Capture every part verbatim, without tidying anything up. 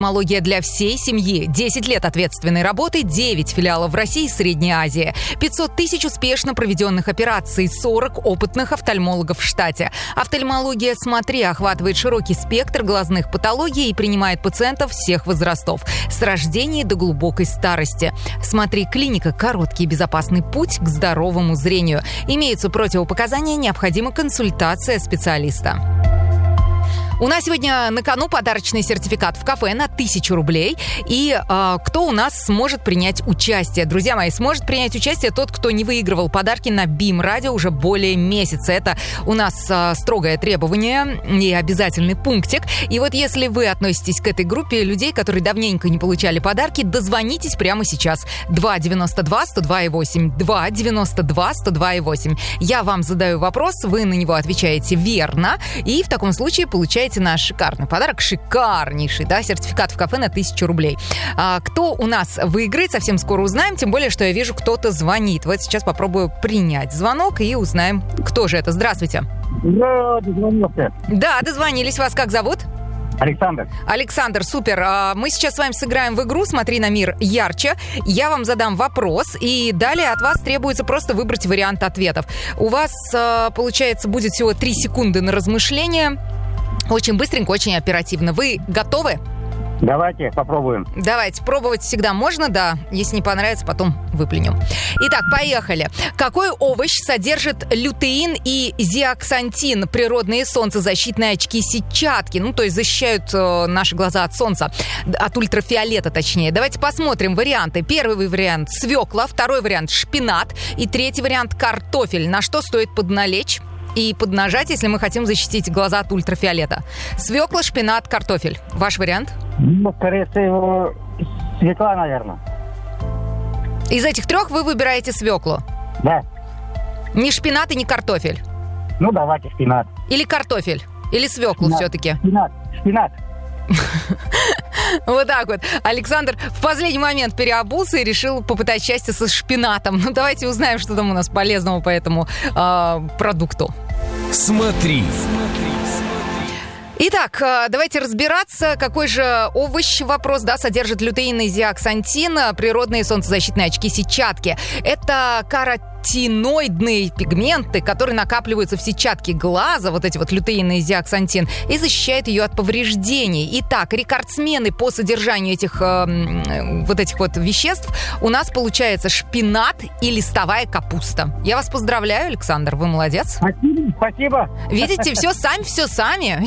Офтальмология для всей семьи. десять лет ответственной работы, девять филиалов в России и Средней Азии. пятьсот тысяч успешно проведенных операций, сорок опытных офтальмологов в штате. Офтальмология «Смотри» охватывает широкий спектр глазных патологий и принимает пациентов всех возрастов. С рождения до глубокой старости. «Смотри» клиника – короткий и безопасный путь к здоровому зрению. Имеются противопоказания, необходима консультация специалиста. У нас сегодня на кону подарочный сертификат в кафе на тысячу рублей. И э, кто у нас сможет принять участие? Друзья мои, сможет принять участие тот, кто не выигрывал подарки на БИМ-радио уже более месяца. Это у нас э, строгое требование и обязательный пунктик. И вот если вы относитесь к этой группе людей, которые давненько не получали подарки, дозвонитесь прямо сейчас. два девяносто два сто два восемь. два девяносто два сто два восемь. Я вам задаю вопрос, вы на него отвечаете верно. И в таком случае получаете наш шикарный подарок, шикарнейший, да, сертификат в кафе на тысячу рублей. А, кто у нас выиграет, совсем скоро узнаем, тем более, что я вижу, кто-то звонит. Вот сейчас попробую принять звонок и узнаем, кто же это. Здравствуйте. Да, дозвонился. Да, дозвонились. Вас как зовут? Александр. Александр, супер. Мы сейчас с вами сыграем в игру «Смотри на мир ярче». Я вам задам вопрос, и далее от вас требуется просто выбрать вариант ответов. У вас, получается, будет всего три секунды на размышление. Очень быстренько, очень оперативно. Вы готовы? Давайте попробуем. Давайте, пробовать всегда можно, да. Если не понравится, потом выплюнем. Итак, поехали. Какой овощ содержит лютеин и зеаксантин, природные солнцезащитные очки-сетчатки? Ну, то есть защищают э, наши глаза от солнца, от ультрафиолета, точнее. Давайте посмотрим варианты. Первый вариант – свекла, второй вариант – шпинат и третий вариант – картофель. На что стоит подналечь и поднажать, если мы хотим защитить глаза от ультрафиолета? Свекла, шпинат, картофель. Ваш вариант? Ну, скорее всего, свекла, наверное. Из этих трех вы выбираете свеклу? Да. Не шпинат и не картофель? Ну, давайте шпинат. Или картофель? Или свеклу шпинат. все-таки? Шпинат. Шпинат. Вот так вот. Александр в последний момент переобулся и решил попытать счастье со шпинатом. Ну, давайте узнаем, что там у нас полезного по этому э, продукту. Смотри. Итак, давайте разбираться, какой же овощ, вопрос, да, содержит лютеин и зеаксантин, природные солнцезащитные очки-сетчатки. Это каротиноидные пигменты, которые накапливаются в сетчатке глаза, вот эти вот лютеин и зеаксантин, и защищают ее от повреждений. Итак, рекордсмены по содержанию этих э, вот этих вот веществ у нас получается шпинат и листовая капуста. Я вас поздравляю, Александр, вы молодец. Спасибо. Спасибо. Видите, все сами, все сами.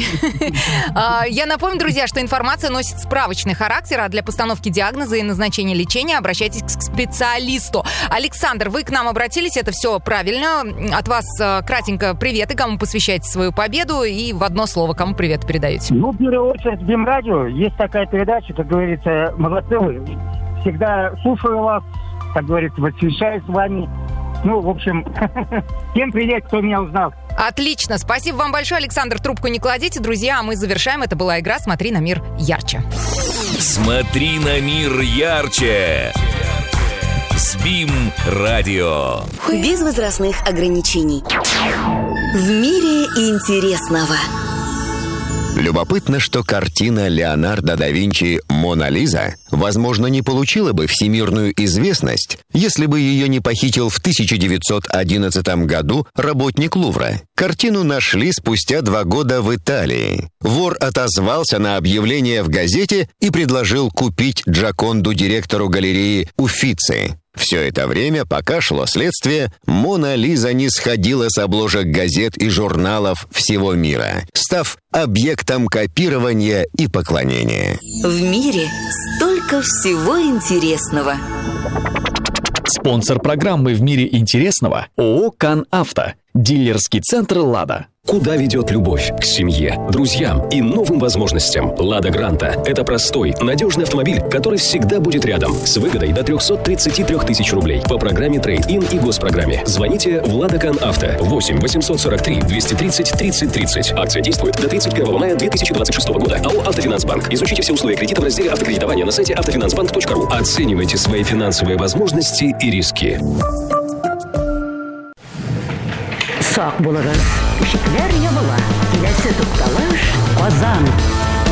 Я напомню, друзья, что информация носит справочный характер, а для постановки диагноза и назначения лечения обращайтесь к специалисту. Александр, вы к нам обратились, это все правильно. От вас кратенько привет, и кому посвящаете свою победу, и в одно слово, кому привет передаете? Ну, в первую очередь, БИМ-радио. Есть такая передача, как говорится, молодцы вы. Всегда слушаю вас, как говорится, восхищаюсь вами. Ну, в общем, всем привет, кто меня узнал. Отлично. Спасибо вам большое, Александр. Трубку не кладите, друзья. А мы завершаем. Это была игра «Смотри на мир ярче». Смотри на мир ярче. С БИМ-радио. Без возрастных ограничений. В мире интересного. Любопытно, что картина Леонардо да Винчи «Мона Лиза», возможно, не получила бы всемирную известность, если бы ее не похитил в тысяча девятьсот одиннадцатом году работник Лувра. Картину нашли спустя два года в Италии. Вор отозвался на объявление в газете и предложил купить Джоконду директору галереи Уффици. Все это время, пока шло следствие, «Мона Лиза» не сходила с обложек газет и журналов всего мира, став объектом копирования и поклонения. В мире столько всего интересного. Спонсор программы «В мире интересного» ООО «Кан Авто». Дилерский центр «Лада». Куда ведет любовь? К семье, друзьям и новым возможностям. «Лада Гранта» — это простой, надежный автомобиль, который всегда будет рядом. С выгодой до триста тридцать три тысячи рублей по программе «Трейд-ин» и госпрограмме. Звоните в «Лада Кан Авто» восемь восемьсот сорок три двести тридцать тридцать тридцать. Акция действует до тридцать первого мая две тысячи двадцать шестого года. АО «Автофинансбанк». Изучите все условия кредита в разделе «Автокредитование» на сайте автофинансбанк точка ру. Оценивайте свои финансовые возможности и риски. Сак булыгыз, ишекләр ябыла, киләсе тукталыш Казан.